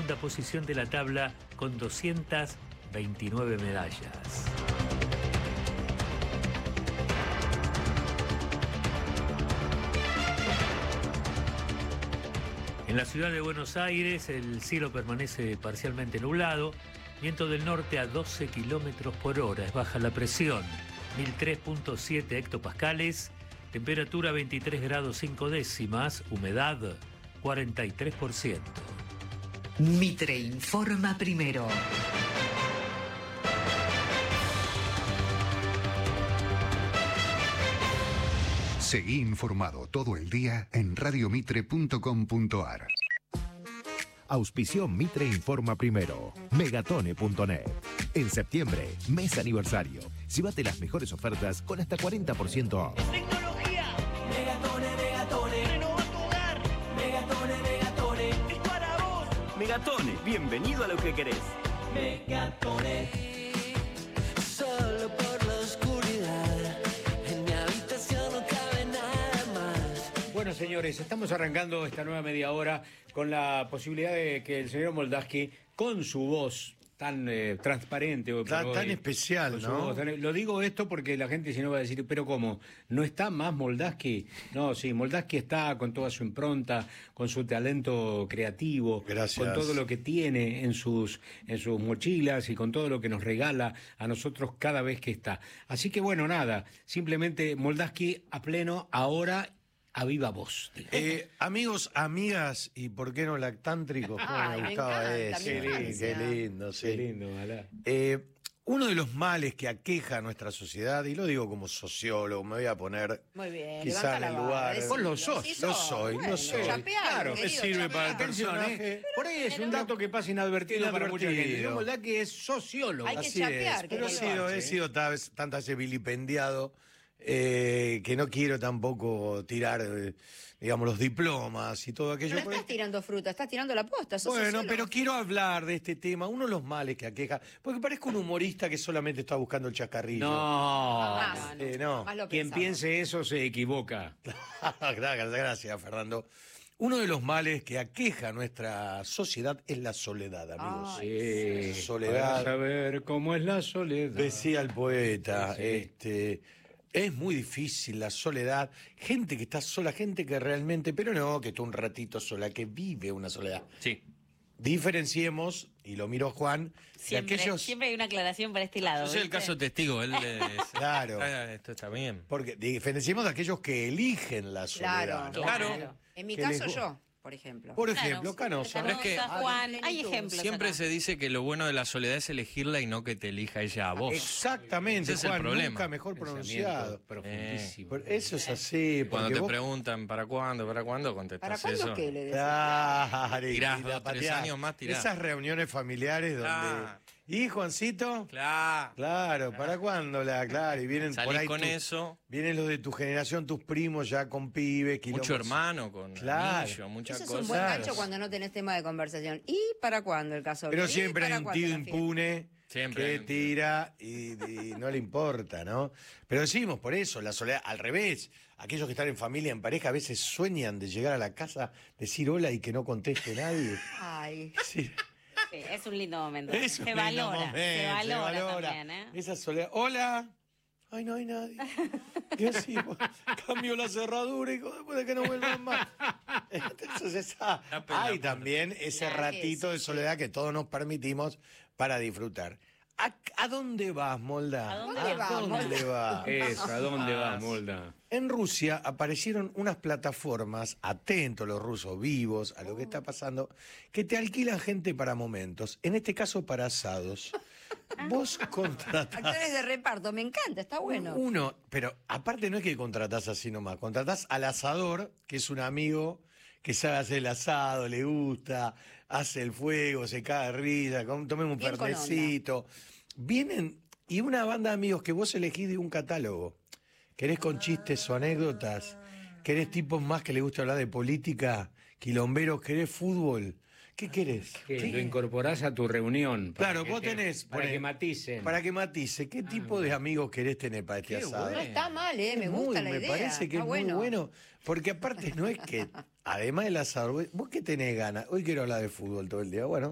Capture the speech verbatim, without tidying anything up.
segunda posición de la tabla con doscientas veintinueve medallas. En la ciudad de Buenos Aires el cielo permanece parcialmente nublado, viento del norte a doce kilómetros por hora, es baja la presión, mil tres punto siete hectopascales, temperatura veintitrés grados cinco décimas, humedad cuarenta y tres por ciento. Mitre informa primero. Seguí informado todo el día en radio mitre punto com punto ar. Auspició Mitre Informa Primero. Megatone punto net. En septiembre, mes aniversario. Llévate las mejores ofertas con hasta cuarenta por ciento off. Tecnología. Megatone, Megatone. Renova tu hogar. Megatone, Megatone. Es para vos. Megatone, bienvenido a lo que querés. Megatone. Solo por la oscuridad. En mi habitación no cabe nada más. Bueno, señores, estamos arrancando esta nueva media hora con la posibilidad de que el señor Moldaski, con su voz tan eh, transparente, tan, tan especial, ¿no? Voz, tan, lo digo esto porque la gente si no va a decir, pero ¿cómo? ¿No está más Moldaski? No, sí, Moldaski está con toda su impronta, con su talento creativo, Gracias. con todo lo que tiene en sus, en sus mochilas y con todo lo que nos regala a nosotros cada vez que está. Así que bueno, nada, simplemente Moldaski a pleno ahora a viva voz. Eh, amigos, amigas y por qué no lactántricos, como Ay, me me gustaba encanta, eso. mi Qué, infancia. qué lindo, sí. Qué lindo, ojalá. Eh, uno de los males que aqueja a nuestra sociedad, y lo digo como sociólogo, me voy a poner Muy bien, quizá levanta en la el vara, lugar. decilo. Vos lo sos, Sí lo sos. soy, Bueno, lo soy. chapealo, Claro, querido, me sirve para el chapealo. Atención, personaje. ¿eh? Por ahí es un dato que pasa inadvertido, para mucha Inadvertido. gente. El señor Moldaski es sociólogo. Hay que Así chapear, es, pero he querido. sido, he sido tal vez tantas veces vilipendiado eh, que no quiero tampoco tirar, eh, digamos, los diplomas y todo aquello. No porque- estás tirando fruta, estás tirando la posta. sos Bueno, sociólogo. pero quiero hablar de este tema, uno de los males que aqueja, porque parezco un humorista que solamente está buscando el chascarrillo. No. Jamás, Eh, no. jamás lo Quien pensamos. piense eso se equivoca. gracias, gracias, Fernando. Uno de los males que aqueja a nuestra sociedad es la soledad, amigos. Ay, Sí. Soledad. Para saber cómo es la soledad. Decía el poeta, Sí. este, es muy difícil la soledad. Gente que está sola, gente que realmente, pero no, que está un ratito sola, que vive una soledad. Sí. Diferenciemos, y lo miro a Juan, Siempre, de aquellos... siempre hay una aclaración para este lado. Yo soy el ¿viste? caso testigo. Él es- Claro. Ah, esto está bien. Porque diferenciemos de aquellos que eligen la soledad. Claro, ¿no? Claro. En mi Que caso, les- yo, por ejemplo. Por Claro, ejemplo, Canosa. Pero es que- Canosa, Juan, hay ejemplos. Siempre acá. se dice que lo bueno de la soledad es elegirla y no que te elija ella a vos. Exactamente, Ese es el Juan, problema. nunca mejor pronunciado. Profundísimo. Por- Eso es así. Cuando porque te vos- preguntan para cuándo, para cuándo, contestás ¿Para cuándo eso. qué le decís? Claro, y- Tirás y la dos, tres pateás. años más, tirás. Esas reuniones familiares donde... Claro. ¿Y, Juancito? Claro. Claro, ¿para cuándo la? Claro, y vienen por Salís ahí con tu- eso. Vienen los de tu generación, tus primos ya con pibes, Mucho quilombos. hermano con Claro. anillo, muchas Eso es un cosas. buen Claro. gancho cuando no tenés tema de conversación. ¿Y para cuándo el caso? Pero ¿Y siempre hay para un cuándo tío la fiesta? impune Siempre hay que un tío. tira y, y no le importa, ¿no? Pero decimos por eso, la soledad, al revés, aquellos que están en familia, en pareja, a veces sueñan de llegar a la casa, decir hola y que no conteste nadie. Ay. Sí. Sí, es un lindo momento. Es se, un lindo valora, momento, se valora, se valora. también, ¿eh? Esa soledad. Hola. Ay, no hay nadie. Y así, pues, cambio la cerradura y después de que no vuelvan más. Entonces esa, La pena, hay también ese Claro, ratito sí, de sí. soledad que todos nos permitimos para disfrutar. ¿A, a dónde vas, Molda? ¿A dónde vas, dónde Molda? vas? Eso, ¿a dónde Ah, vas, Molda? En Rusia aparecieron unas plataformas, atentos los rusos vivos a lo que está pasando, que te alquilan gente para momentos, en este caso para asados. Vos contratás Actores de reparto, me encanta, está bueno. uno, pero aparte no es que contratás así nomás, contratás al asador, que es un amigo que sabe hacer el asado, le gusta, hace el fuego, se caga de risa, com- tomemos un Bien con pernecito. Vienen, y una banda de amigos que vos elegís de un catálogo. ¿Querés con chistes o anécdotas? ¿Querés tipos más que les gusta hablar de política? ¿Quilomberos? ¿Querés fútbol? ¿Qué querés? Que ¿Qué? lo incorporás a tu reunión. para Claro, que vos te- tenés... Para ponés- que maticen. Para que matice. ¿Qué tipo de amigos querés tener para este Qué asado? No está mal, ¿eh? Me Es gusta muy- la idea. Me parece que está es bueno. muy bueno. Porque aparte no es que, además del asador, vos- ¿vos qué tenés ganas? Hoy quiero hablar de fútbol todo el día. Bueno,